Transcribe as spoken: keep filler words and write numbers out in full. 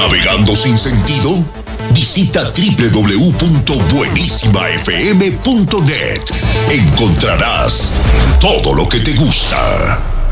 ¿Navegando sin sentido? Visita doble u doble u doble u punto buenísima f m punto net. Encontrarás todo lo que te gusta.